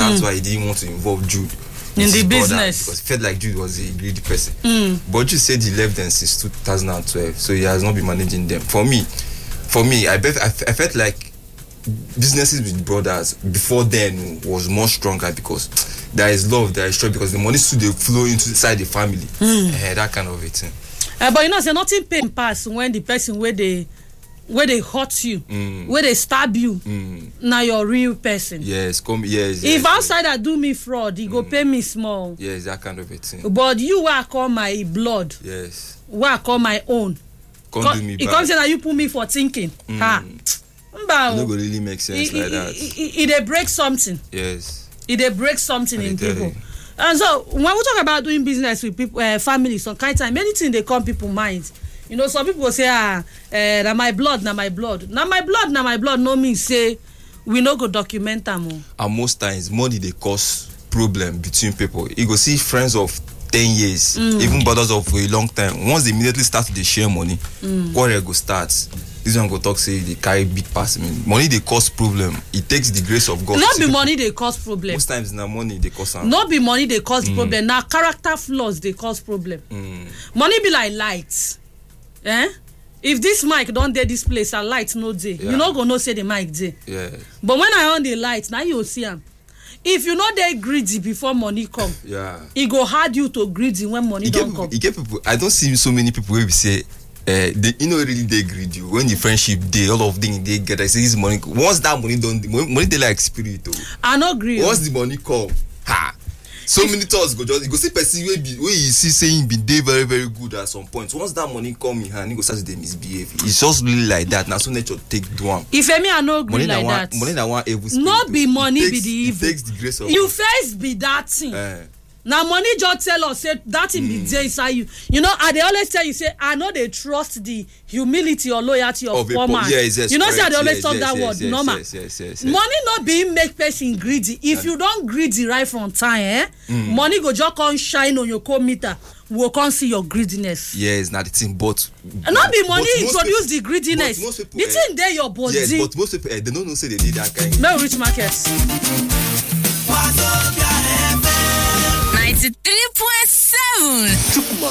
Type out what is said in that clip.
That's why he didn't want to involve Jude in the business because he felt like Jude was a greedy person. But Jude said he left them since 2012, so he has not been managing them. For me, I felt like businesses with brothers before then was more stronger because there is love, there is trust, because the money still they flow inside the family. That kind of a thing. But you know, say nothing pain pass when the person where they hurt you, where they stab you, now you're real person. Yes, if outsider do me fraud, he go pay me small. Yes, that kind of a thing. But you were call my blood. Yes. Were call my own. Can't do me bad. It comes in that you put me for thinking. It no go really make sense like that. It break something. Yes. It break something in people. And so when we talk about doing business with people, families, some kind of time, many things they come people mind. You know, some people say, na my blood. No means say we no go document them. And most times, money they cause problem between people. You go see friends of 10 years, even brothers of a long time. Once they immediately start to share money, quarrel go start. This one go talk say they carry big pass. Money they cause problem. It takes the grace of God. Not be money they cause problem. Most times na money they cause. Not be money they cause problem. Now character flaws they cause problem. Money be like lights. If this mic don't dey this place and light no dey, you no go know say the mic dey. Yeah. But when I on the light, now you see am. If you know they greedy before money come, it go hard you to greedy when money don't come. You get people. I don't see so many people where we say, they really they greedy. When the friendship day, all of them they get. I say this money. Once that money don't, money they like spirit. I no agree. Once the money come, so many thoughts go just. You go see person where you see saying be day very very good at some point. Once that money come in hand, you go start to misbehave. It's just really like that. Now so nature take do am. If me I no agree like that. Money that one evil. Not be money be the evil. It takes the grace of you first be that thing. Now money just tell us say that thing be there inside you. You know, I they always tell you say I know they trust the humility or loyalty of poor man. You know, say I they always talk that word. Normal. Money not being make person greedy. If you don't greedy right from time, money go just come shine on your meter. We'll come see your greediness. Yes, not the thing, but not be money introduce the greediness. People, the thing there your body. Yes, but most people they don't know say they did that kind. No rich markets. 93.7